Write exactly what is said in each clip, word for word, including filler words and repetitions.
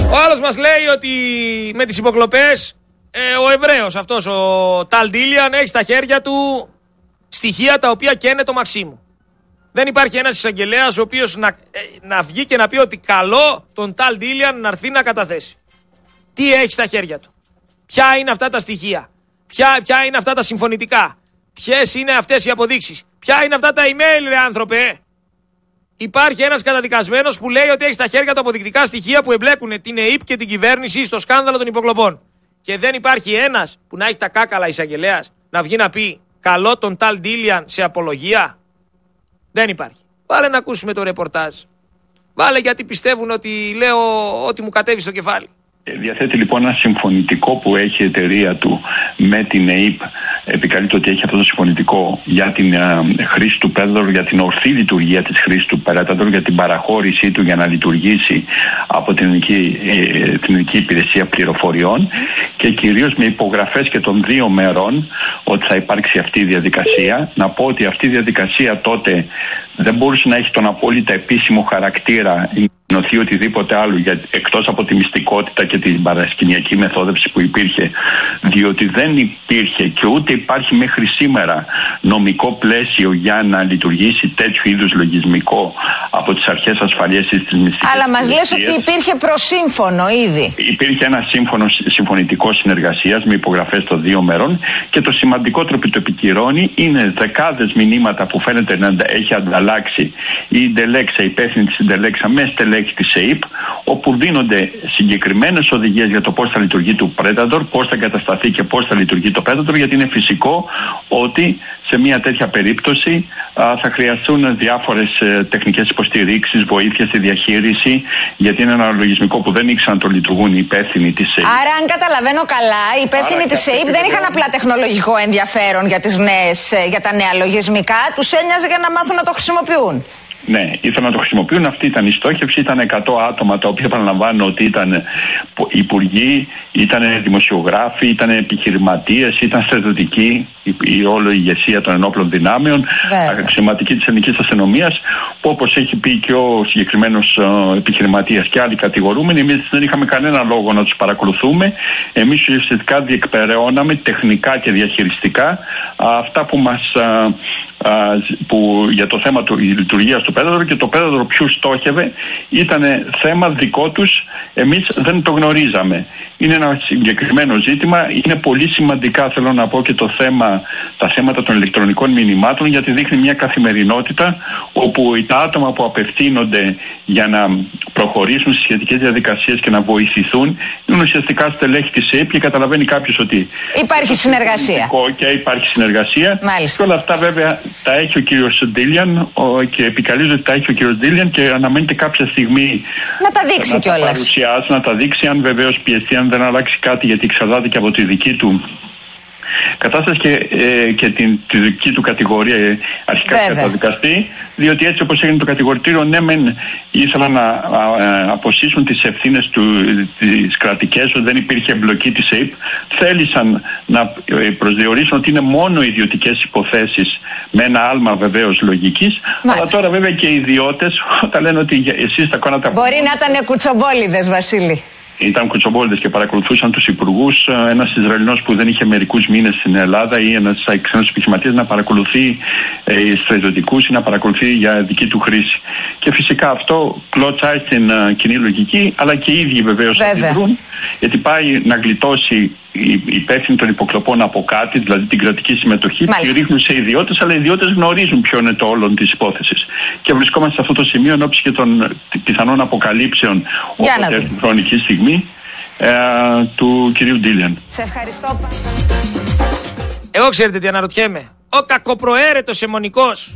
Ο άλλος μας λέει ότι με τις υποκλοπές ε, ο Εβραίος αυτός ο Ταλ Ντίλιαν έχει στα χέρια του στοιχεία τα οποία καίνε το Μαξίμου. Δεν υπάρχει ένας εισαγγελέας ο οποίος να, ε, να βγει και να πει ότι καλό τον Ταλ Ντίλιαν να έρθει να καταθέσει. Τι έχει στα χέρια του? Ποια είναι αυτά τα στοιχεία? Ποια, ποια είναι αυτά τα συμφωνητικά? Ποιες είναι αυτές οι αποδείξεις? Ποια είναι αυτά τα email, ρε άνθρωπε? Υπάρχει ένας καταδικασμένος που λέει ότι έχει στα χέρια του αποδεικτικά στοιχεία που εμπλέκουν την ΕΥΠ και την κυβέρνηση στο σκάνδαλο των υποκλοπών. Και δεν υπάρχει ένας που να έχει τα κάκαλα εισαγγελέας να βγει να πει καλό τον Ταλ Ντίλιαν σε απολογία. Δεν υπάρχει. Βάλε να ακούσουμε το ρεπορτάζ. Βάλε γιατί πιστεύουν ότι λέω ότι μου κατέβει στο κεφάλι. Διαθέτει λοιπόν ένα συμφωνητικό που έχει η εταιρεία του με την ΕΥΠ. Επικαλείται ότι έχει αυτό το συμφωνητικό για την uh, χρήση του Predator, για την ορθή λειτουργία της χρήσης του Predator, για την παραχώρησή του για να λειτουργήσει από την ελληνική, ε, την ελληνική υπηρεσία πληροφοριών και κυρίως με υπογραφές και των δύο μερών ότι θα υπάρξει αυτή η διαδικασία. Να πω ότι αυτή η διαδικασία τότε δεν μπορούσε να έχει τον απόλυτα επίσημο χαρακτήρα ή νοθεί οτιδήποτε άλλο για, εκτός από τη μυστικότητα και την παρασκηνιακή μεθόδευση που υπήρχε, διότι δεν υπήρχε και ούτε υπάρχει μέχρι σήμερα νομικό πλαίσιο για να λειτουργήσει τέτοιου είδους λογισμικό από τις αρχές ασφαλείας ή τις μυστικές. Αλλά μας λες ότι υπήρχε προσύμφωνο ήδη. Υπήρχε ένα σύμφωνο συμφωνητικό συνεργασίας με υπογραφές των δύο μέρων και το σημαντικότερο που το επικυρώνει είναι δεκάδες μηνύματα που φαίνεται να έχει ανταλλάξει η Ντελέξα, η υπεύθυνη της Ντελέξα με στελέχη της ΕΥΠ, όπου δίνονται συγκεκριμένες οδηγίες για το πώς θα λειτουργεί το Predator, πώς θα εγκατασταθεί και πώς θα λειτουργεί το Predator, γιατί είναι φυσικό ότι σε μια τέτοια περίπτωση α, θα χρειαστούν διάφορες ε, τεχνικές υποστηρίξεις, βοήθεια στη διαχείριση, γιατί είναι ένα λογισμικό που δεν ήξεραν να το λειτουργούν οι υπεύθυνοι της ΕΥΠ. Άρα, αν καταλαβαίνω καλά, οι υπεύθυνοι της ΕΥΠ δεν είχαν απλά τεχνολογικό ενδιαφέρον για, τις νέες, για τα νέα λογισμικά, τους ένοιαζε για να μάθουν να το χρησιμοποιούν. Ναι, ήθελαν να το χρησιμοποιούν. Αυτή ήταν η στόχευση. Ήταν εκατό άτομα τα οποία επαναλαμβάνω ότι ήταν υπουργοί, ήταν δημοσιογράφοι, ήταν επιχειρηματίες, ήταν στρατιωτικοί, η, η όλη η ηγεσία των ενόπλων δυνάμεων, αξιωματικοί της ελληνικής αστυνομίας, που όπως έχει πει και ο συγκεκριμένος uh, επιχειρηματίας και άλλοι κατηγορούμενοι, εμείς δεν είχαμε κανένα λόγο να τους παρακολουθούμε. Εμείς ουσιαστικά διεκπεραιώναμε τεχνικά και διαχειριστικά uh, αυτά που μας. Uh, που για το θέμα του λειτουργίας του Predator, και το Predator ποιου στόχευε ήταν θέμα δικό τους, εμείς δεν το γνωρίζαμε. Είναι ένα συγκεκριμένο ζήτημα, είναι πολύ σημαντικά, θέλω να πω, και το θέμα, τα θέματα των ηλεκτρονικών μηνυμάτων, γιατί δείχνει μια καθημερινότητα όπου τα άτομα που απευθύνονται για να προχωρήσουν στις σχετικές διαδικασίες και να βοηθηθούν είναι ουσιαστικά στελέχη της ΕΕΠ και καταλαβαίνει κάποιος ότι υπάρχει συνεργασία και υπάρχει συνεργασία. Μάλιστα. Και όλα αυτά βέβαια τα έχει ο κύριος Ντίλιαν και επικαλείται ότι τα έχει ο κύριος Ντίλιαν και αναμένεται κάποια στιγμή να τα δείξει να κιόλας. τα παρουσιάσει, να τα δείξει, αν βεβαίως πιεστεί, αν δεν αλλάξει κάτι, γιατί εξαρτάται και από τη δική του κατάσταση και, ε, και την, τη δική του κατηγορία ε, αρχικά καταδικαστεί, διότι έτσι όπως έγινε το κατηγορητήριο, ναι μεν ήθελαν να α, α, αποσύσουν τις ευθύνες του, τις κρατικές, ότι δεν υπήρχε εμπλοκή της ΕΥΠ, θέλησαν να προσδιορίσουν ότι είναι μόνο ιδιωτικές υποθέσεις με ένα άλμα βεβαίως λογικής. Μάλιστα. Αλλά τώρα βέβαια και οι ιδιώτες όταν λένε ότι εσείς τα κόνατα... Μπορεί να ήταν κουτσομπόλιδες, Βασίλη. Ήταν κουτσομπόλιδες και παρακολουθούσαν τους υπουργούς. Ένας Ισραηλινός που δεν είχε μερικούς μήνες στην Ελλάδα ή ένας ξένος επιχειρηματίας να παρακολουθεί ε, στρατιωτικούς ή να παρακολουθεί για δική του χρήση. Και φυσικά αυτό κλωτσάει στην uh, κοινή λογική, αλλά και οι ίδιοι βεβαίως αντιδρούν, γιατί πάει να γλιτώσει οι υπεύθυνοι των υποκλοπών από κάτι, δηλαδή την κρατική συμμετοχή, και ρίχνουν σε ιδιώτες, αλλά οι ιδιώτες γνωρίζουν ποιο είναι το όλον της υπόθεσης. Και βρισκόμαστε σε αυτό το σημείο εν ώψη και των πιθανών αποκαλύψεων όποτε έρθει η χρονική στιγμή ε, του κυρίου Ντίλιαν. Σε ευχαριστώ. Εγώ ξέρετε τι αναρωτιέμαι. Ο κακοπροαίρετος αιμονικός.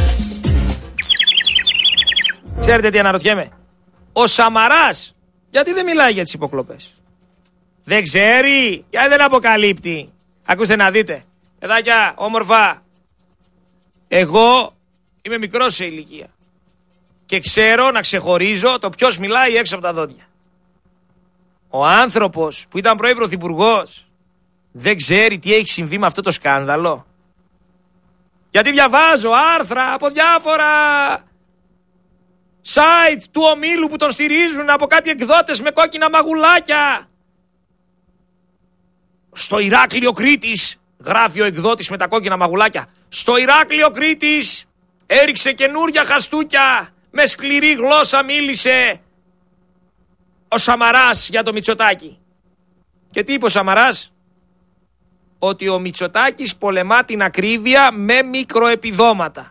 Ξέρετε τι αναρωτιέμαι. Ο Σαμαράς γιατί δεν μιλάει για τις υποκλοπές? Δεν ξέρει, γιατί δεν αποκαλύπτει? Ακούστε να δείτε. Παιδάκια, όμορφα. Εγώ είμαι μικρός σε ηλικία και ξέρω να ξεχωρίζω το ποιος μιλάει έξω από τα δόντια. Ο άνθρωπος που ήταν πρώην πρωθυπουργός δεν ξέρει τι έχει συμβεί με αυτό το σκάνδαλο? Γιατί διαβάζω άρθρα από διάφορα site του ομίλου που τον στηρίζουν από κάτι εκδότες με κόκκινα μαγουλάκια. Στο Ηράκλειο Κρήτης, γράφει ο εκδότης με τα κόκκινα μαγουλάκια, στο Ηράκλειο Κρήτης έριξε καινούρια χαστούκια, με σκληρή γλώσσα μίλησε ο Σαμαράς για το Μητσοτάκη. Και τι είπε ο Σαμαράς? Ότι ο Μητσοτάκης πολεμά την ακρίβεια με μικροεπιδόματα.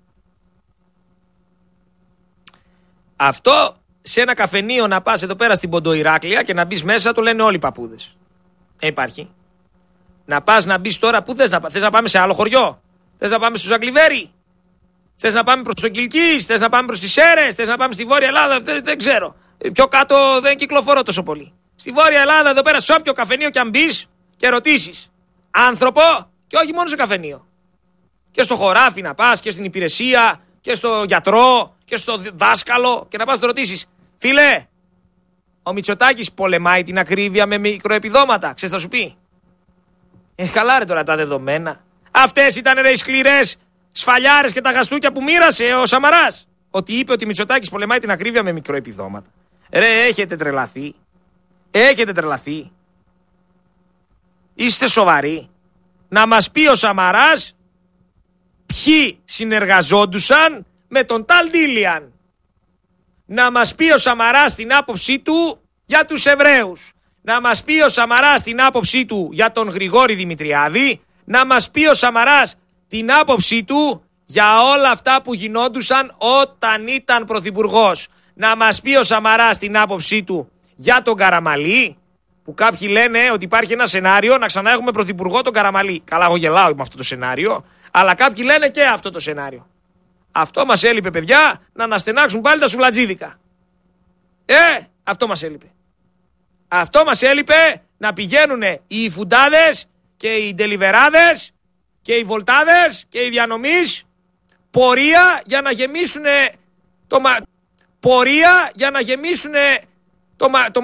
Αυτό σε ένα καφενείο να πας εδώ πέρα στην Ποντοϊράκλεια και να μπεις μέσα, το λένε όλοι οι παππούδες. Ε, υπάρχει. Να πας να μπεις τώρα, πού θες να πας? Θες να πάμε σε άλλο χωριό? Θες να πάμε στο Ζαγκλιβέρι? Θες να πάμε προς το Κιλκής? Θες να πάμε προς τις Σέρρες? Θες να πάμε στη Βόρεια Ελλάδα? Δεν, δεν ξέρω. Πιο κάτω δεν κυκλοφορώ τόσο πολύ. Στη Βόρεια Ελλάδα, εδώ πέρα, σε όποιο καφενείο και αν μπεις και ρωτήσεις άνθρωπο, και όχι μόνο σε καφενείο. Και στο χωράφι να πας, και στην υπηρεσία, και στο γιατρό, και στο δάσκαλο, και να πας να το ρωτήσεις. Φίλε, ο Μητσοτάκης πολεμάει την ακρίβεια με μικροεπιδόματα. Ξέρεις, θα σου πει. Ε, καλά ρε τώρα τα δεδομένα. Αυτές ήταν ρε οι σκληρές σφαλιάρες και τα γαστούκια που μοίρασε ο Σαμαράς. Ότι είπε ότι ο Μητσοτάκης πολεμάει την ακρίβεια με μικροεπιδόματα. Ρε, έχετε τρελαθεί. Έχετε τρελαθεί. Είστε σοβαροί? Να μας πει ο Σαμαράς ποιοι συνεργαζόντουσαν με τον Ταλ Ντίλιαν. Να μας πει ο Σαμαράς την άποψή του για τους Εβραίους. Να μας πει ο Σαμαράς την άποψή του για τον Γρηγόρη Δημητριάδη. Να μας πει ο Σαμαράς την άποψή του για όλα αυτά που γινόντουσαν όταν ήταν πρωθυπουργός. Να μας πει ο Σαμαράς την άποψή του για τον Καραμαλή, που κάποιοι λένε ότι υπάρχει ένα σενάριο να ξανά έχουμε πρωθυπουργό τον Καραμαλή. Καλά, εγώ γελάω με αυτό το σενάριο, αλλά κάποιοι λένε και αυτό το σενάριο. Αυτό μας έλειπε, παιδιά, να αναστενάξουν πάλι τα σουβλατζίδικα. Ε, αυτό μας έλειπε. Αυτό μας έλειπε, να πηγαίνουν οι φουντάδες και οι ντελιβεράδες και οι βολτάδες και οι διανομής πορεία για να γεμίσουν το, μα... πορεία για να γεμίσουν το, μα... το